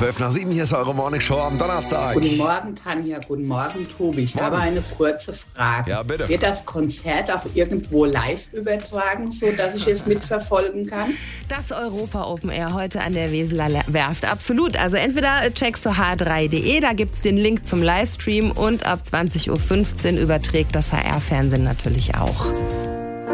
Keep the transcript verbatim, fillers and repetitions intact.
zwölf nach sieben, hier ist eure Morning Show am Donnerstag. Guten Morgen, Tanja. Guten Morgen, Tobi. Ich Morgen. habe eine kurze Frage. Ja, bitte. Wird das Konzert auch irgendwo live übertragen, so dass ich es mitverfolgen kann? Das Europa Open Air heute an der Weseler Werft. Absolut. Also entweder checkst du h drei punkt de, da gibt's den Link zum Livestream und ab zwanzig Uhr fünfzehn überträgt das H R-Fernsehen natürlich auch.